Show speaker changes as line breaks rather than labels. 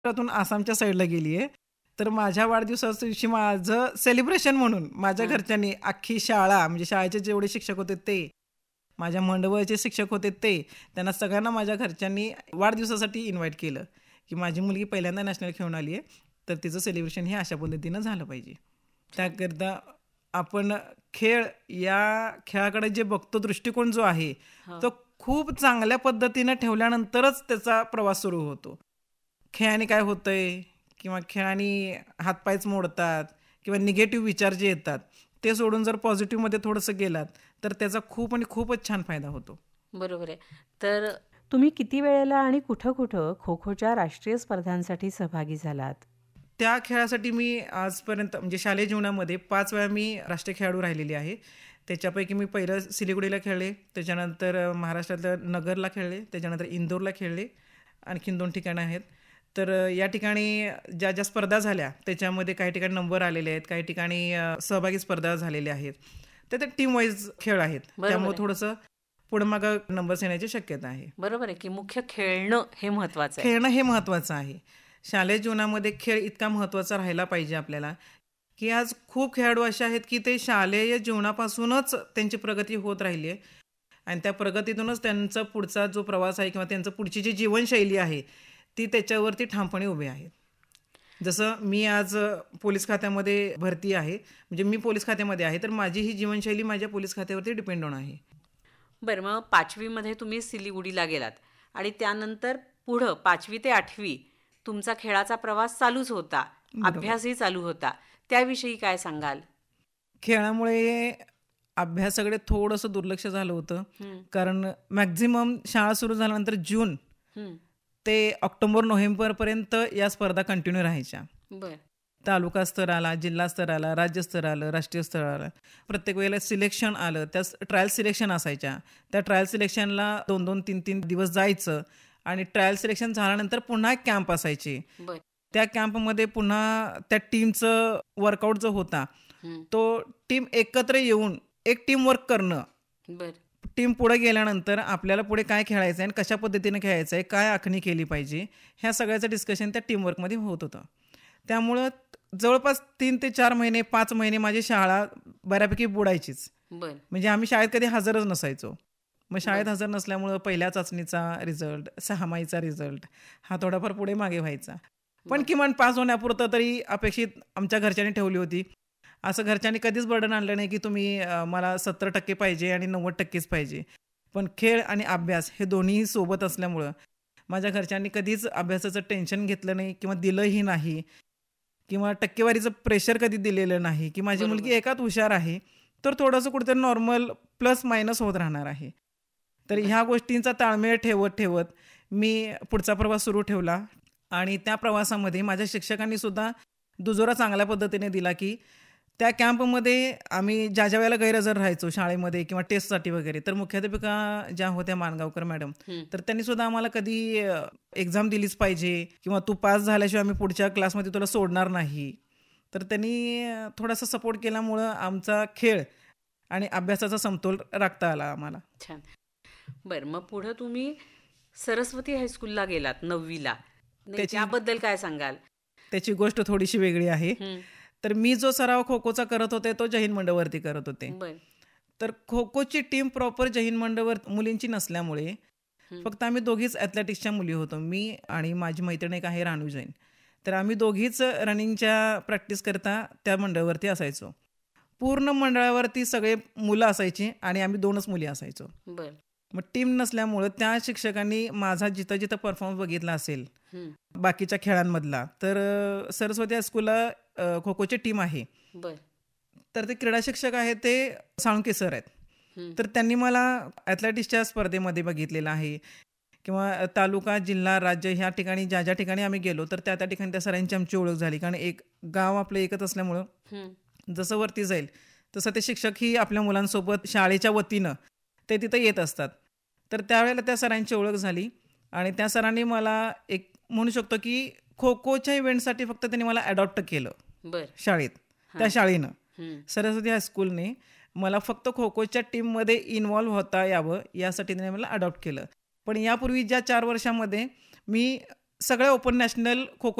महाराष्ट्रातून आसामच्या साईडला गेली आहे. तर माझ्या वाढदिवसाच्या दिवशी माझं सेलिब्रेशन म्हणून माझ्या घरच्यांनी अख्खी शाळा, म्हणजे शाळेचे जेवढे शिक्षक होते ते, माझ्या मंडळाचे शिक्षक होते ते, त्यांना सगळ्यांना माझ्या घरच्यांनी वाढदिवसासाठी इन्व्हाइट केलं की माझी मुलगी पहिल्यांदा नॅशनल खेळून आली आहे, तर तिचं सेलिब्रेशन हे अशा पद्धतीनं झालं पाहिजे. त्याकरता आपण या खेळाकडे जे बघतो दृष्टिकोन जो आहे तो खूप चांगल्या पद्धतीनं ठेवल्यानंतरच त्याचा प्रवास सुरू होतो. खेळाने काय होतंय किंवा खेळाने हातपायच मोडतात किंवा निगेटिव्ह विचार जे येतात ते सोडून जर पॉझिटिव्हमध्ये थोडंसं गेलात तर त्याचा खूप आणि खूपच छान फायदा होतो.
बरोबर आहे. तर तुम्ही किती वेळेला आणि कुठं कुठं खो खोच्या राष्ट्रीय स्पर्धांसाठी सहभागी झालात?
त्या खेळासाठी मी आजपर्यंत म्हणजे शालेय जीवनामध्ये 5 वेळा मी राष्ट्रीय खेळाडू राहिलेली आहे. त्याच्यापैकी मी पहिलं सिलिगुडीला खेळले, त्याच्यानंतर महाराष्ट्रातल्या नगरला खेळले, त्याच्यानंतर इंदोरला खेळले, आणखीन 2 ठिकाणं आहेत. तर या ठिकाणी ज्या ज्या स्पर्धा झाल्या त्याच्यामध्ये काही ठिकाणी नंबर आलेले आहेत, काही ठिकाणी सहभागी स्पर्धा झालेल्या आहेत. तर ते टीम वाईज खेळ आहेत, त्यामुळे थोडंसं पुढं मागं नंबर्स येण्याची शक्यता आहे.
बरोबर आहे की मुख्य खेळणं हे महत्वाचं आहे.
खेळणं हे महत्त्वाचं आहे. शालेय जीवनामध्ये खेळ इतका महत्त्वाचा राहिला पाहिजे आपल्याला, की आज खूप खेळाडू असे आहेत की ते शालेय जीवनापासूनच त्यांची प्रगती होत राहिली आहे आणि त्या प्रगतीतूनच त्यांचा पुढचा जो प्रवास आहे किंवा त्यांचं पुढची जी जीवनशैली आहे ती त्याच्यावरती ठामपणे उभे आहेत. जसं मी आज पोलीस खात्यामध्ये भरती आहे, म्हणजे मी पोलीस खात्यामध्ये आहे, तर माझी ही जीवनशैली माझ्या पोलीस खात्यावरती डिपेंड होणार आहे.
बरं, मग 5वीमध्ये तुम्ही सिलिगुडीला गेलात आणि त्यानंतर पुढं 5वी ते 8वी तुमचा खेळाचा प्रवास चालूच होता, अभ्यासही चालू होता. त्याविषयी काय सांगाल?
खेळामुळे अभ्यासाकडे थोडंसं दुर्लक्ष झालं होतं, कारण मॅक्झिमम शाळा सुरू झाल्यानंतर जून ते ऑक्टोबर नोव्हेंबरपर्यंत या स्पर्धा कंटिन्यू राहायच्या. तालुका स्तर आला, जिल्हा स्तर आला, राज्यस्तर आलं, राष्ट्रीय स्तर आलं, प्रत्येक वेळेला सिलेक्शन आलं, त्या ट्रायल सिलेक्शन असायच्या. त्या ट्रायल सिलेक्शनला 2-2, 3-3 दिवस जायचं आणि ट्रायल सिलेक्शन झाल्यानंतर पुन्हा एक कॅम्प असायची. त्या कॅम्पमध्ये पुन्हा त्या टीमचं वर्कआउट जो होता तो टीम एकत्र येऊन एक टीम वर्क करणं, टीम पुढे गेल्यानंतर आपल्याला पुढे काय खेळायचं आहे आणि कशा पद्धतीने खेळायचं आहे, काय आखणी केली पाहिजे, ह्या सगळ्याचं डिस्कशन त्या टीमवर्कमध्ये होत होतं. त्यामुळं जवळपास 3 ते 4 महिने 5 महिने माझी शाळा बऱ्यापैकी बुडायचीच. म्हणजे आम्ही शाळेत कधी हजरच नसायचो. मग शाळेत हजर नसल्यामुळं पहिल्या चाचणीचा रिझल्ट, 6माहीचा रिझल्ट हा थोडाफार पुढे मागे व्हायचा. पण किमान पास होण्यापुरतं तरी अपेक्षित आमच्या घरच्यांनी ठेवली होती. असं घरच्यांनी कधीच बर्डन आणलं नाही की तुम्ही मला 70% पाहिजे आणि 90%च पाहिजे. पण खेळ आणि अभ्यास हे दोन्ही सोबत असल्यामुळं माझ्या घरच्यांनी कधीच अभ्यासाचं टेन्शन घेतलं नाही किंवा दिलंही नाही किंवा टक्केवारीचं प्रेशर कधी दिलेलं नाही की माझी मुलगी एकात हुशार आहे तर थोडंसं कुठेतरी नॉर्मल प्लस मायनस होत राहणार आहे. तर ह्या गोष्टींचा ताळमेळ ठेवत ठेवत मी पुढचा प्रवास सुरू ठेवला आणि त्या प्रवासामध्ये माझ्या शिक्षकांनी सुद्धा दुजोरा चांगल्या पद्धतीने दिला की त्या कॅम्पमध्ये आम्ही ज्या ज्या वेळेला गैरहजर राहायचो शाळेमध्ये किंवा टेस्टसाठी वगैरे, तर मुख्याध्यापिका ज्या होत्या मानगावकर मॅडम, तर त्यांनी सुद्धा आम्हाला कधी एक्झाम दिलीच पाहिजे किंवा तू पास झाल्याशिवाय आम्ही पुढच्या क्लासमध्ये तुला सोडणार नाही, तर त्यांनी थोडासा सपोर्ट केल्यामुळं आमचा खेळ आणि अभ्यासाचा समतोल राखता आला आम्हाला.
छान. बरं, मग पुढं तुम्ही सरस्वती हायस्कूलला गेलात 9वीला, त्याबद्दल काय सांगाल?
त्याची गोष्ट थोडीशी वेगळी आहे. तर मी जो सराव खो खोचा करत होते तो जैन मंडळवरती करत होते. तर खो खोची टीम प्रॉपर जैन मंडळवर मुलींची नसल्यामुळे फक्त आम्ही दोघीच ॲथलेटिक्सच्या मुली होतो, मी आणि माझी मैत्रीण एक आहे रानू जैन. तर आम्ही दोघीच रनिंगच्या प्रॅक्टिस करता त्या मंडळवरती असायचो. पूर्ण मंडळावरती सगळे मुलं असायची आणि आम्ही 2च मुली असायचो. मग टीम नसल्यामुळं त्या शिक्षकांनी माझा जिथं जिथं परफॉर्मन्स बघितला असेल बाकीच्या खेळांमधला, तर सरस्वती हायस्कूलला खो खोची टीम आहे, तर ते क्रीडा शिक्षक आहेत ते साळुंके सर आहेत. तर त्यांनी मला ॲथलेटिक्सच्या स्पर्धेमध्ये बघितलेलं आहे किंवा तालुका, जिल्हा, राज्य ह्या ठिकाणी ज्या ज्या ठिकाणी आम्ही गेलो तर त्या ठिकाणी त्या सरांची आमची ओळख झाली. कारण एक गाव आपलं एकच असल्यामुळं जसं वरती जाईल तसं ते शिक्षकही आपल्या मुलांसोबत शाळेच्या वतीनं ते तिथं येत असतात. तर त्यावेळेला त्या सरांची ओळख झाली आणि त्या सरांनी मला एक म्हणू शकतो की खो खोच्या इव्हेंटसाठी फक्त त्यांनी मला अडॉप्ट केलं शाळेत. त्या शाळेनं सरस्वती हायस्कूलने मला फक्त खो खोच्या टीममध्ये इन्व्हॉल्व्ह होता यावं यासाठी त्याने मला अडॉप्ट केलं. पण यापूर्वी ज्या 4 वर्षामध्ये मी सगळ्या ओपन नॅशनल खो खो